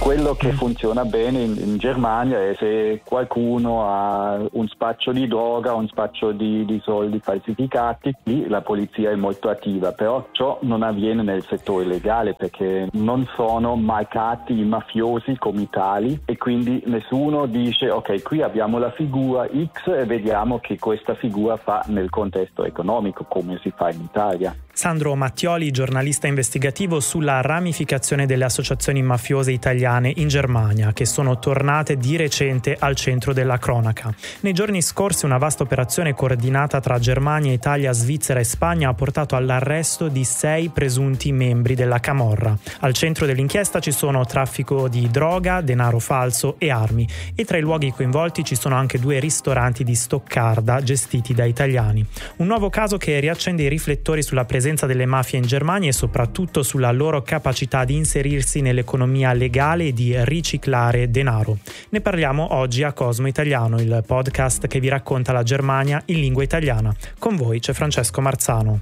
quello che funziona bene in Germania è se qualcuno ha un spaccio di droga, un spaccio di soldi falsificati, lì la polizia è molto attiva, però ciò non avviene nel settore legale perché non sono marcati i mafiosi come tali e quindi nessuno dice ok, qui abbiamo la figura X e vediamo che questa figura fa nel contesto economico come si fa in Italia. Sandro Mattioli, giornalista investigativo sulla ramificazione delle associazioni mafiose italiane in Germania, che sono tornate di recente al centro della cronaca. Nei giorni scorsi una vasta operazione coordinata tra Germania, Italia, Svizzera e Spagna ha portato all'arresto di 6 presunti membri della Camorra. Al centro dell'inchiesta ci sono traffico di droga, denaro falso e armi, e tra i luoghi coinvolti ci sono anche 2 ristoranti di Stoccarda gestiti da italiani. Un nuovo caso che riaccende i riflettori sulla presenza delle mafie in Germania e soprattutto sulla loro capacità di inserirsi nell'economia legale e di riciclare denaro. Ne parliamo oggi a Cosmo Italiano, il podcast che vi racconta la Germania in lingua italiana. Con voi c'è Francesco Marzano.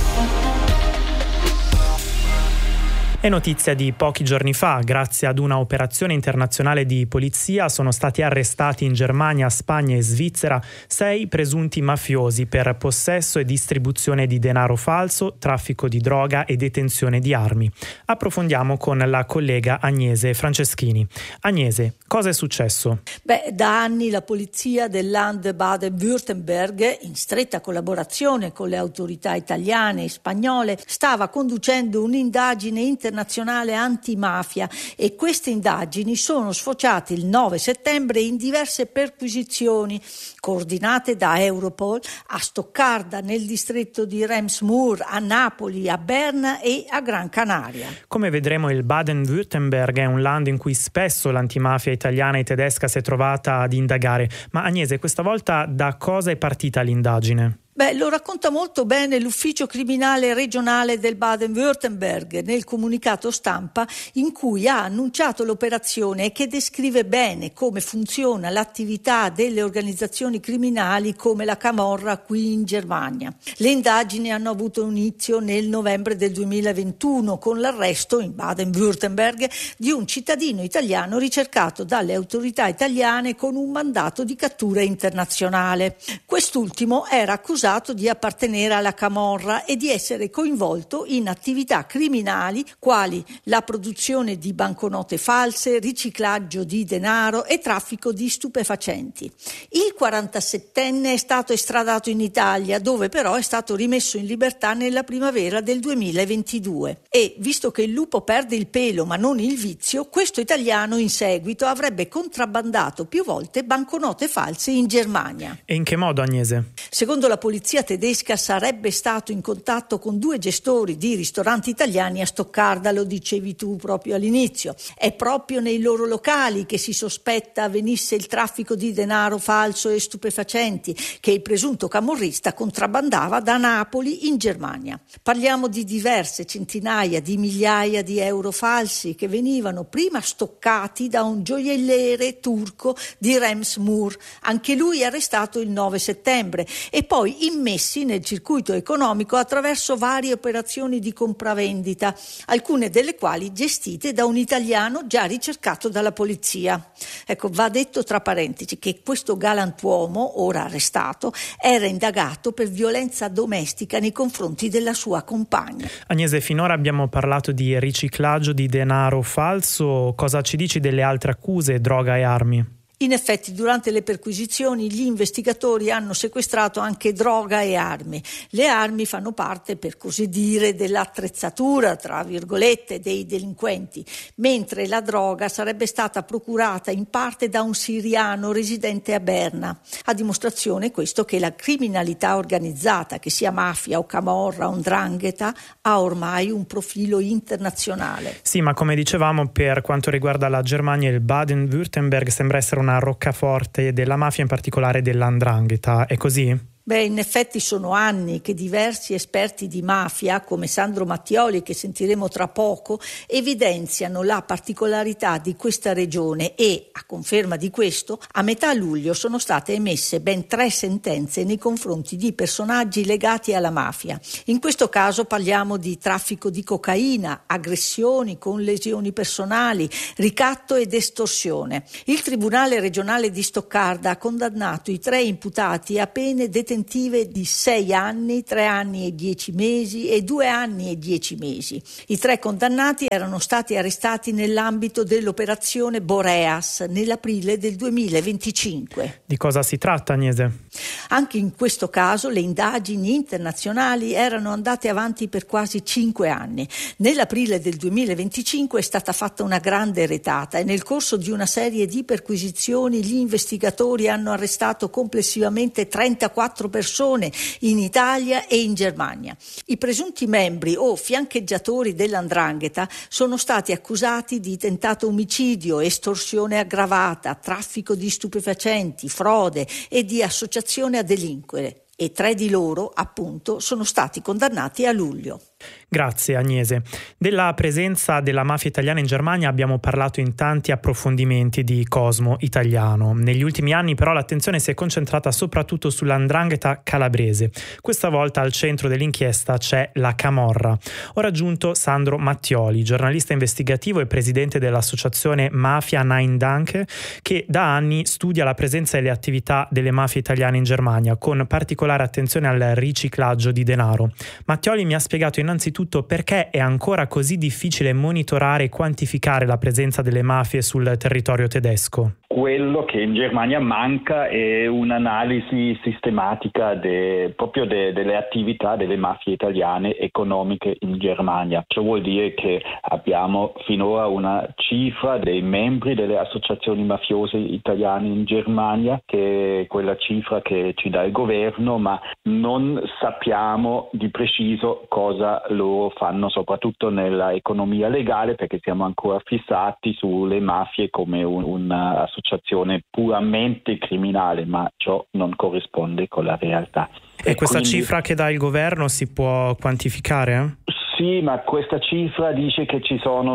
È notizia di pochi giorni fa, grazie ad una operazione internazionale di polizia sono stati arrestati in Germania, Spagna e Svizzera 6 presunti mafiosi per possesso e distribuzione di denaro falso, traffico di droga e detenzione di armi. Approfondiamo con la collega Agnese Franceschini. Agnese, cosa è successo? Da anni la polizia del Land Baden-Württemberg, in stretta collaborazione con le autorità italiane e spagnole, stava conducendo un'indagine internazionale antimafia e queste indagini sono sfociate il 9 settembre in diverse perquisizioni coordinate da Europol a Stoccarda, nel distretto di Rems-Murr, a Napoli, a Berna e a Gran Canaria. Come vedremo, il Baden-Württemberg è un land in cui spesso l'antimafia italiana e tedesca si è trovata ad indagare. Ma Agnese, questa volta da cosa è partita l'indagine? Lo racconta molto bene l'ufficio criminale regionale del Baden-Württemberg nel comunicato stampa in cui ha annunciato l'operazione e che descrive bene come funziona l'attività delle organizzazioni criminali come la Camorra qui in Germania. Le indagini hanno avuto inizio nel novembre del 2021 con l'arresto in Baden-Württemberg di un cittadino italiano ricercato dalle autorità italiane con un mandato di cattura internazionale. Quest'ultimo era accusato di appartenere alla Camorra e di essere coinvolto in attività criminali quali la produzione di banconote false, riciclaggio di denaro e traffico di stupefacenti. Il 47enne è stato estradato in Italia, dove però è stato rimesso in libertà nella primavera del 2022 e, visto che il lupo perde il pelo ma non il vizio, questo italiano in seguito avrebbe contrabbandato più volte banconote false in Germania. E in che modo, Agnese? Secondo la polizia tedesca sarebbe stato in contatto con 2 gestori di ristoranti italiani a Stoccarda, lo dicevi tu proprio all'inizio. È proprio nei loro locali che si sospetta avvenisse il traffico di denaro falso e stupefacenti che il presunto camorrista contrabbandava da Napoli in Germania. Parliamo di diverse centinaia di migliaia di euro falsi che venivano prima stoccati da un gioielliere turco di Rems-Murr, anche lui arrestato il 9 settembre, e poi immessi nel circuito economico attraverso varie operazioni di compravendita, alcune delle quali gestite da un italiano già ricercato dalla polizia. Ecco, va detto tra parentesi che questo galantuomo, ora arrestato, era indagato per violenza domestica nei confronti della sua compagna. Agnese, finora abbiamo parlato di riciclaggio di denaro falso. Cosa ci dici delle altre accuse, droga e armi? In effetti, durante le perquisizioni gli investigatori hanno sequestrato anche droga e armi. Le armi fanno parte, per così dire, dell'attrezzatura, tra virgolette, dei delinquenti, mentre la droga sarebbe stata procurata in parte da un siriano residente a Berna. A dimostrazione questo che la criminalità organizzata, che sia mafia o camorra o 'ndrangheta, ha ormai un profilo internazionale. Sì, ma come dicevamo, per quanto riguarda la Germania, il Baden-Württemberg sembra essere una roccaforte della mafia, in particolare dell''ndrangheta. È così? In effetti sono anni che diversi esperti di mafia, come Sandro Mattioli, che sentiremo tra poco, evidenziano la particolarità di questa regione e, a conferma di questo, a metà luglio sono state emesse ben 3 sentenze nei confronti di personaggi legati alla mafia. In questo caso parliamo di traffico di cocaina, aggressioni con lesioni personali, ricatto ed estorsione. Il Tribunale regionale di Stoccarda ha condannato i 3 imputati a pene detentive di 6 anni, 3 anni e 10 mesi e 2 anni e 10 mesi. I 3 condannati erano stati arrestati nell'ambito dell'operazione Boreas nell'aprile del 2025. Di cosa si tratta, Agnese? Anche in questo caso le indagini internazionali erano andate avanti per quasi 5 anni. Nell'aprile del 2025 è stata fatta una grande retata e nel corso di una serie di perquisizioni gli investigatori hanno arrestato complessivamente 34 persone in Italia e in Germania. I presunti membri o fiancheggiatori dell''ndrangheta sono stati accusati di tentato omicidio, estorsione aggravata, traffico di stupefacenti, frode e di associazione a delinquere. E 3 di loro, appunto, sono stati condannati a luglio. Grazie Agnese. Della presenza della mafia italiana in Germania abbiamo parlato in tanti approfondimenti di Cosmo Italiano. Negli ultimi anni però l'attenzione si è concentrata soprattutto sull''ndrangheta calabrese. Questa volta al centro dell'inchiesta c'è la Camorra. Ho raggiunto Sandro Mattioli, giornalista investigativo e presidente dell'associazione Mafia Nine Danke, che da anni studia la presenza e le attività delle mafie italiane in Germania, con particolare attenzione al riciclaggio di denaro. Mattioli mi ha spiegato innanzitutto perché è ancora così difficile monitorare e quantificare la presenza delle mafie sul territorio tedesco. Quello che in Germania manca è un'analisi sistematica proprio delle attività delle mafie italiane economiche in Germania. Ciò vuol dire che abbiamo finora una cifra dei membri delle associazioni mafiose italiane in Germania, che è quella cifra che ci dà il governo, ma non sappiamo di preciso cosa loro fanno, soprattutto nella economia legale, perché siamo ancora fissati sulle mafie come un'associazione puramente criminale, ma ciò non corrisponde con la realtà. E questa cifra che dà il governo si può quantificare? Sì, ma questa cifra dice che ci sono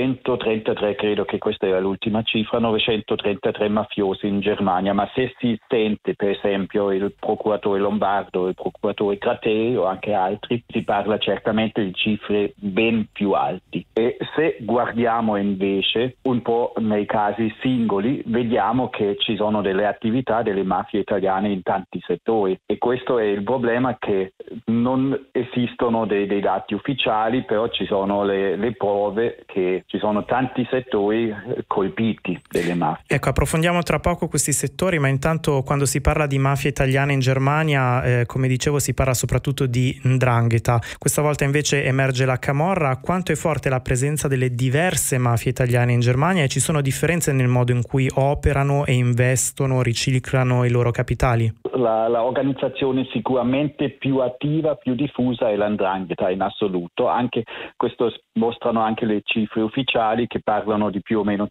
933, credo che questa era l'ultima cifra, 933 mafiosi in Germania, ma se si sente per esempio il procuratore Lombardo, il procuratore Gratteri o anche altri, si parla certamente di cifre ben più alti. E se guardiamo invece un po' nei casi singoli, vediamo che ci sono delle attività delle mafie italiane in tanti settori, e questo è il problema, che non esistono dei dati ufficiali, però ci sono le prove che ci sono tanti settori colpiti delle mafie. Ecco, approfondiamo tra poco questi settori, ma intanto quando si parla di mafia italiana in Germania, come dicevo, si parla soprattutto di 'ndrangheta. Questa volta invece emerge la Camorra. Quanto è forte la presenza delle diverse mafie italiane in Germania e ci sono differenze nel modo in cui operano e investono, riciclano i loro capitali? La organizzazione sicuramente più attiva, più diffusa è l''ndrangheta in assoluto. Anche questo mostrano anche le cifre ufficiali, che parlano di più o meno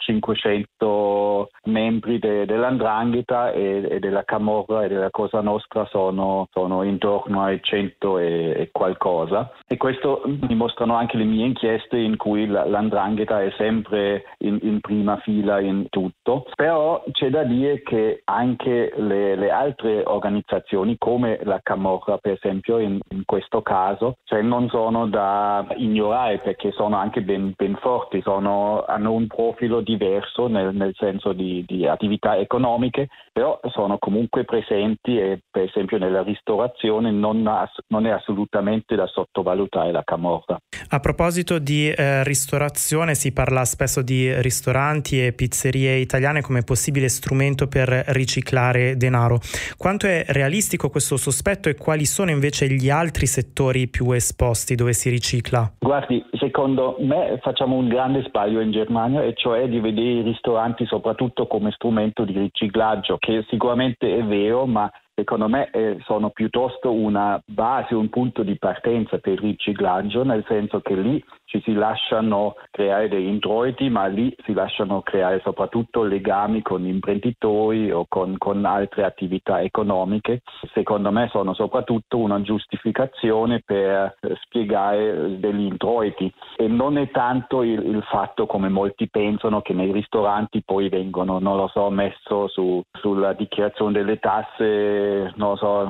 500 membri dell''ndrangheta e della Camorra e della Cosa Nostra sono intorno ai 100 e qualcosa. E questo dimostrano anche le mie inchieste, in cui l''ndrangheta è sempre in prima fila in tutto. Però c'è da dire che anche le altre organizzazioni, come la Camorra per esempio in questo caso, cioè non sono da ignorare, perché sono anche ben forti, hanno un profilo diverso nel senso di attività economiche, però sono comunque presenti, e per esempio nella ristorazione non è assolutamente da sottovalutare la Camorra. A proposito di ristorazione, si parla spesso di ristoranti e pizzerie italiane come possibile strumento per riciclare denaro. Quanto è realistico questo sospetto e quali sono invece gli altri settori più esposti dove si ricicla? Guardi, secondo me facciamo un grande sbaglio in Germania, e cioè di vedere i ristoranti soprattutto come strumento di riciclaggio, che sicuramente è vero, ma secondo me sono piuttosto una base, un punto di partenza per il riciclaggio, nel senso che lì ci si lasciano creare degli introiti, ma lì si lasciano creare soprattutto legami con imprenditori o con altre attività economiche. Secondo me sono soprattutto una giustificazione per spiegare degli introiti, e non è tanto il fatto, come molti pensano, che nei ristoranti poi vengono, non lo so, messo sulla dichiarazione delle tasse, non lo so,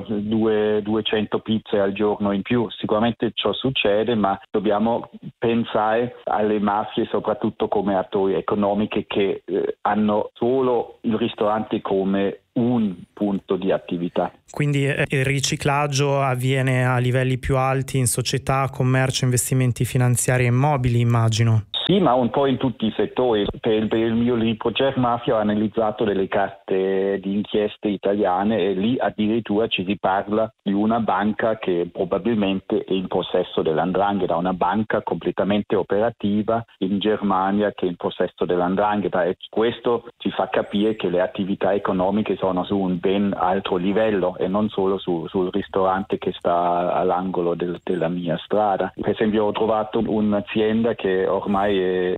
200 pizze al giorno in più. Sicuramente ciò succede, ma dobbiamo pensare alle mafie soprattutto come attori economici che hanno solo il ristorante come un punto di attività. Quindi il riciclaggio avviene a livelli più alti in società, commercio, investimenti finanziari e immobili, immagino. Sì, ma un po' in tutti i settori. Per il mio libro Jack Mafia ho analizzato delle carte di inchieste italiane e lì addirittura ci si parla di una banca che probabilmente è in possesso dell''ndrangheta, una banca completamente operativa in Germania che è in possesso dell''ndrangheta, e questo ci fa capire che le attività economiche sono su un ben altro livello e non solo sul ristorante che sta all'angolo della mia strada. Per esempio ho trovato un'azienda che ormai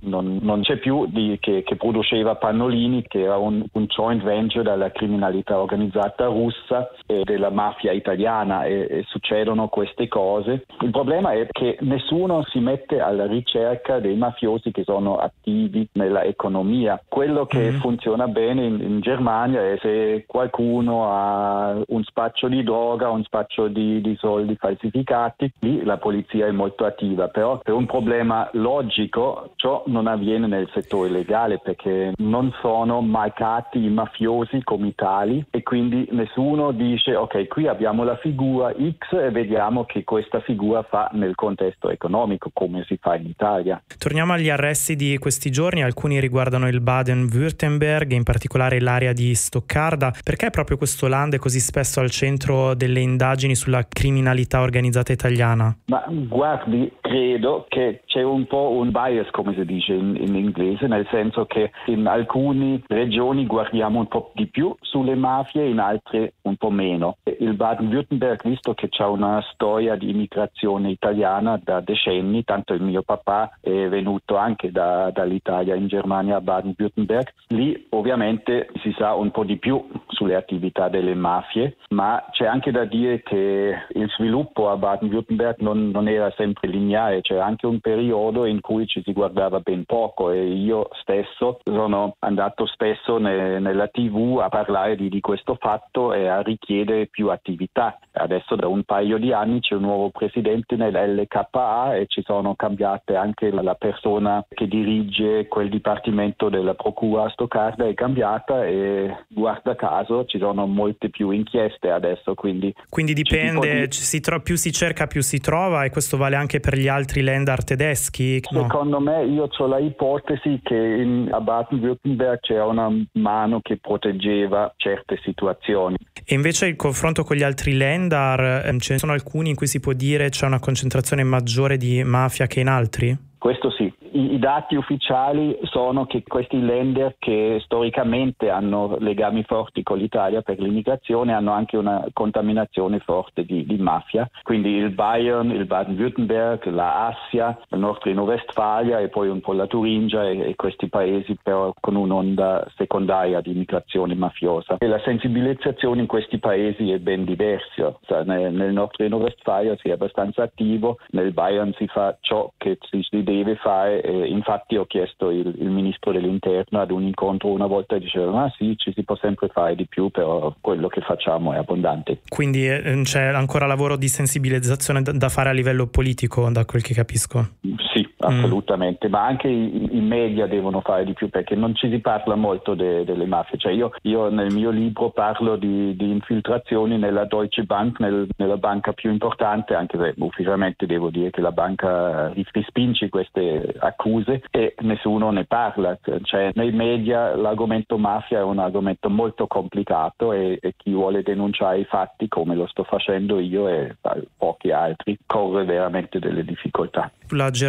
non c'è più, che produceva pannolini, che era un joint venture dalla criminalità organizzata russa e della mafia italiana, e succedono queste cose. Il problema è che nessuno si mette alla ricerca dei mafiosi che sono attivi nella economia. Quello che funziona bene in Germania è se qualcuno ha un spaccio di droga, un spaccio di soldi falsificati, lì la polizia è molto attiva, però per un problema logico ciò non avviene nel settore legale, perché non sono marcati i mafiosi come tali, e quindi nessuno dice ok, qui abbiamo la figura X e vediamo che questa figura fa nel contesto economico, come si fa in Italia. Torniamo agli arresti di questi giorni. Alcuni riguardano il Baden-Württemberg, in particolare l'area di Stoccarda. Perché proprio questo land è così spesso al centro delle indagini sulla criminalità organizzata italiana? Ma guardi, credo che c'è un po' un bias, come si dice in inglese, nel senso che in alcune regioni guardiamo un po' di più sulle mafie, in altre un po' meno. Il Baden-Württemberg, visto che c'è una storia di immigrazione italiana da decenni, tanto il mio papà è venuto anche dall'Italia in Germania a Baden-Württemberg, lì ovviamente si sa un po' di più sulle attività delle mafie, ma c'è anche da dire che il sviluppo a Baden-Württemberg non era sempre lineare, c'era anche un periodo in cui ci si guardava ben poco, e io stesso sono andato spesso nella TV a parlare di questo fatto e a richiedere più attività. Adesso da un paio di anni c'è un nuovo presidente nell'LKA e ci sono cambiate anche la persona che dirige quel dipartimento della procura a Stoccarda, è cambiata, e guarda caso ci sono molte più inchieste adesso, quindi dipende, più si cerca più si trova, e questo vale anche per gli altri Länder tedeschi? No? Secondo me, io ho la ipotesi che a Baden-Württemberg c'era una mano che proteggeva certe situazioni. E invece il confronto con gli altri Länder, ce ne sono alcuni in cui si può dire c'è una concentrazione maggiore di mafia che in altri? Questo sì. I dati ufficiali sono che questi Länder che storicamente hanno legami forti con l'Italia per l'immigrazione hanno anche una contaminazione forte di mafia. Quindi il Bayern, il Baden-Württemberg, la Assia, il Nordrhein-Westfalia e poi un po' la Turingia e questi paesi però con un'onda secondaria di immigrazione mafiosa. E la sensibilizzazione in questi paesi è ben diversa. Nel Nordrhein-Westfalia si è abbastanza attivo, nel Bayern si fa ciò che si deve fare. Infatti ho chiesto il ministro dell'interno ad un incontro una volta e diceva sì, ci si può sempre fare di più, però quello che facciamo è abbondante. Quindi c'è ancora lavoro di sensibilizzazione da fare a livello politico, da quel che capisco? Sì, assolutamente, ma anche i media devono fare di più, perché non ci si parla molto delle mafie. Cioè io nel mio libro parlo di infiltrazioni nella Deutsche Bank, nella banca più importante, anche se ufficialmente devo dire che la banca respinge queste accuse e nessuno ne parla. Cioè nei media l'argomento mafia è un argomento molto complicato e chi vuole denunciare i fatti, come lo sto facendo io e pochi altri, corre veramente delle difficoltà. La Germania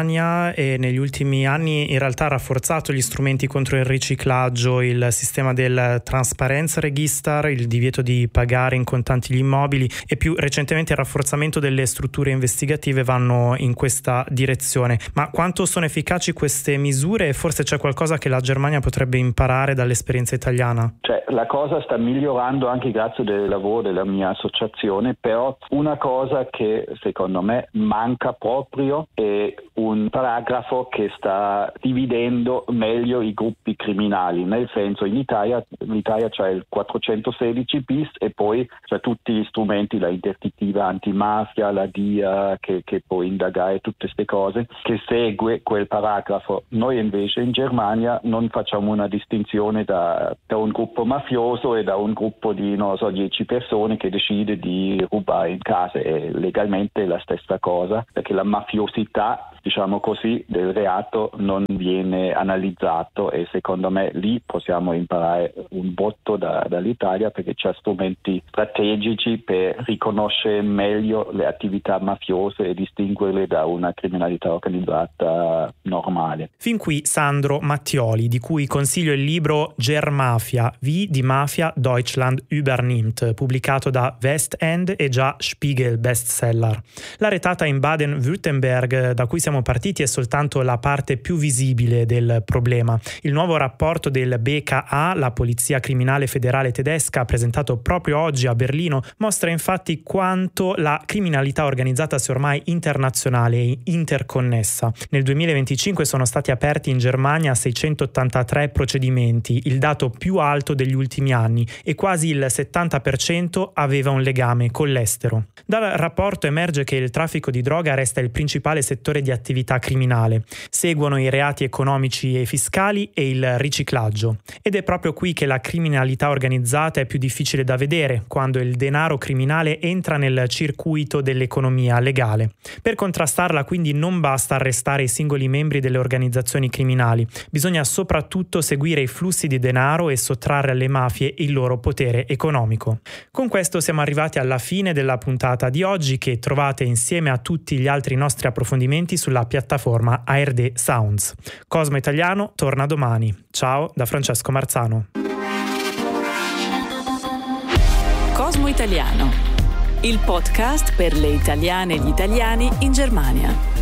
Germania negli ultimi anni in realtà ha rafforzato gli strumenti contro il riciclaggio, il sistema del Transparenzregister, il divieto di pagare in contanti gli immobili e più recentemente il rafforzamento delle strutture investigative vanno in questa direzione. Ma quanto sono efficaci queste misure e forse c'è qualcosa che la Germania potrebbe imparare dall'esperienza italiana? La cosa sta migliorando anche grazie al lavoro della mia associazione, però una cosa che secondo me manca proprio è un paragrafo che sta dividendo meglio i gruppi criminali, nel senso l'Italia c'è il 416 bis e poi c'è tutti gli strumenti, la interdittiva antimafia, la DIA che può indagare tutte queste cose, che segue quel paragrafo. Noi invece in Germania non facciamo una distinzione da un gruppo mafioso e da un gruppo di 10 persone che decide di rubare in casa. È legalmente la stessa cosa, perché la mafiosità, diciamo così, del reato non viene analizzato e secondo me lì possiamo imparare un botto dall'Italia, perché c'è strumenti strategici per riconoscere meglio le attività mafiose e distinguerle da una criminalità organizzata normale. Fin qui Sandro Mattioli, di cui consiglio il libro Germafia, wie die Mafia Deutschland übernimmt, pubblicato da West End e già Spiegel bestseller. La retata in Baden-Württemberg da cui siamo partiti è soltanto la parte più visibile del problema. Il nuovo rapporto del BKA, la Polizia Criminale Federale tedesca, presentato proprio oggi a Berlino, mostra infatti quanto la criminalità organizzata sia ormai internazionale e interconnessa. Nel 2025 sono stati aperti in Germania 683 procedimenti, il dato più alto degli ultimi anni, e quasi il 70% aveva un legame con l'estero. Dal rapporto emerge che il traffico di droga resta il principale settore di attività criminale. Seguono i reati economici e fiscali e il riciclaggio. Ed è proprio qui che la criminalità organizzata è più difficile da vedere, quando il denaro criminale entra nel circuito dell'economia legale. Per contrastarla quindi non basta arrestare i singoli membri delle organizzazioni criminali, bisogna soprattutto seguire i flussi di denaro e sottrarre alle mafie il loro potere economico. Con questo siamo arrivati alla fine della puntata di oggi, che trovate insieme a tutti gli altri nostri approfondimenti sulla piattaforma ARD Sounds. Cosmo Italiano torna domani. Ciao da Francesco Marzano. Cosmo Italiano, il podcast per le italiane e gli italiani in Germania.